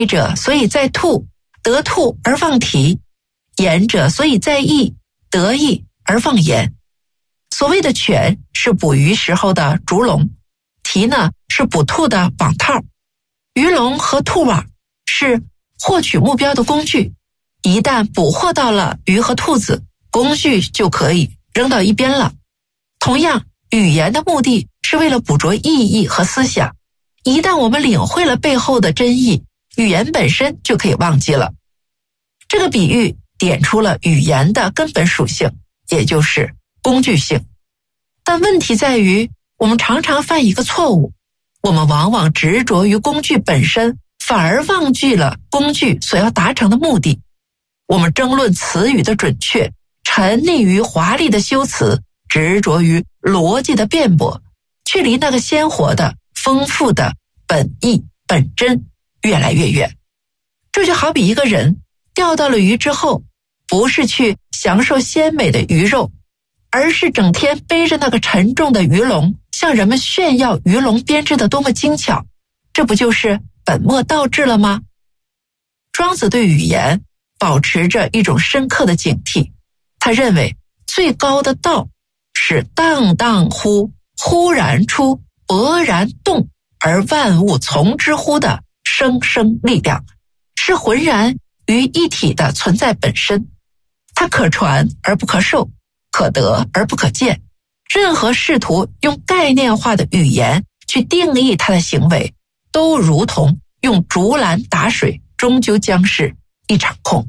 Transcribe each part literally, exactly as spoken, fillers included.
义者，所以在兔，得兔而忘题；言者，所以在义，得义而忘言。所谓的犬是捕鱼时候的竹笼，题呢是捕兔的网套，鱼笼和兔网是获取目标的工具。一旦捕获到了鱼和兔子，工具就可以扔到一边了。同样，语言的目的是为了捕捉意义和思想。一旦我们领会了背后的真意，语言本身就可以忘记了。这个比喻点出了语言的根本属性，也就是工具性。但问题在于，我们常常犯一个错误，我们往往执着于工具本身，反而忘记了工具所要达成的目的。我们争论词语的准确，沉溺于华丽的修辞，执着于逻辑的辩驳，却离那个鲜活的、丰富的本意本真越来越远。这就好比一个人钓到了鱼之后，不是去享受鲜美的鱼肉，而是整天背着那个沉重的鱼笼，向人们炫耀鱼笼编织的多么精巧，这不就是本末倒置了吗？庄子对语言保持着一种深刻的警惕，他认为最高的道是荡荡乎，忽然出，勃然动，而万物从之乎的生生力量，是浑然于一体的存在本身。它可传而不可受，可得而不可见。任何试图用概念化的语言去定义它的行为，都如同用竹篮打水，终究将是一场空。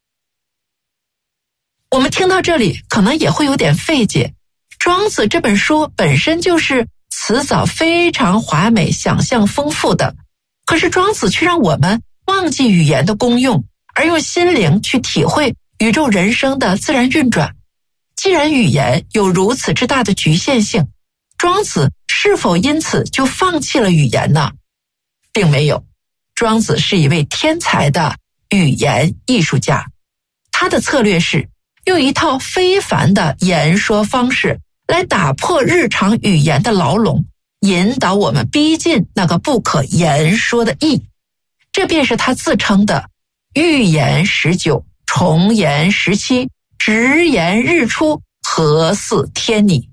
我们听到这里可能也会有点费解，庄子这本书本身就是辞藻非常华美、想象丰富的，可是庄子却让我们忘记语言的功用，而用心灵去体会宇宙人生的自然运转。既然语言有如此之大的局限性，庄子是否因此就放弃了语言呢？并没有。庄子是一位天才的语言艺术家，他的策略是用一套非凡的言说方式来打破日常语言的牢笼，引导我们逼近那个不可言说的意。这便是他自称的欲言时久，重言时期，直言日出，何似天拟。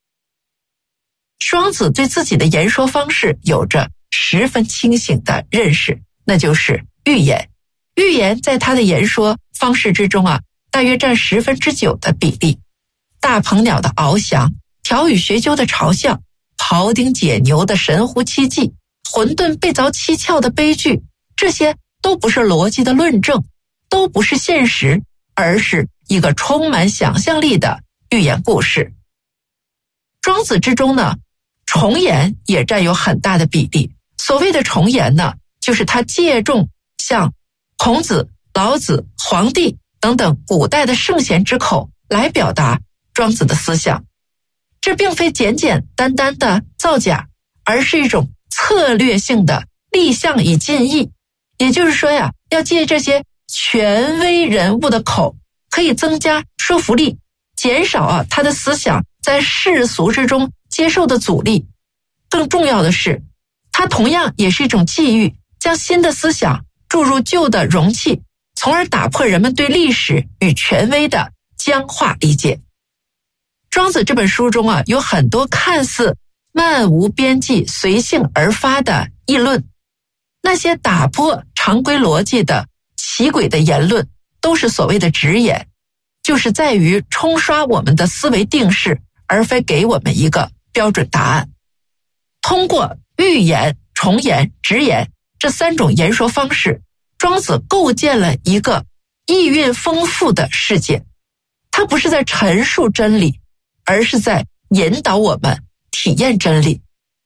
庄子对自己的言说方式有着十分清醒的认识，那就是寓言。寓言在他的言说方式之中啊，大约占十分之九的比例。大鹏鸟的翱翔，条语学究的嘲笑，庖丁解牛的神乎其技，混沌被凿七窍的悲剧，这些都不是逻辑的论证，都不是现实，而是一个充满想象力的寓言故事。庄子之中呢，重言也占有很大的比例。所谓的重言呢，就是他借重像孔子、老子、黄帝等等古代的圣贤之口来表达庄子的思想。这并非简简单单的造假，而是一种策略性的立项以尽意。也就是说呀，要借这些权威人物的口，可以增加说服力，减少啊他的思想在世俗之中接受的阻力。更重要的是，它同样也是一种际遇，将新的思想注入旧的容器，从而打破人们对历史与权威的僵化理解。庄子这本书中啊，有很多看似漫无边际、随性而发的议论，那些打破常规逻辑的奇诡的言论，都是所谓的直言，就是在于冲刷我们的思维定式，而非给我们一个标准答案。通过寓言、重言、直言这三种言说方式，庄子构建了一个意蕴丰富的世界。他不是在陈述真理，而是在引导我们体验真理。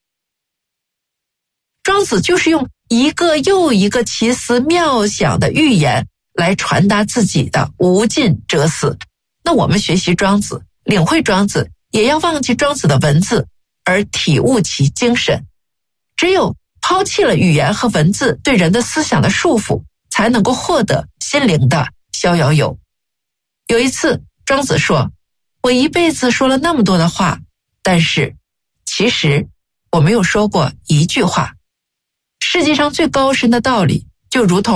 庄子就是用一个又一个奇思妙想的寓言来传达自己的无尽哲思。那我们学习庄子，领会庄子，也要忘记庄子的文字，而体悟其精神。只有抛弃了语言和文字对人的思想的束缚，才能够获得心灵的逍遥游。有一次，庄子说，我一辈子说了那么多的话，但是其实我没有说过一句话。世界上最高深的道理，就就如同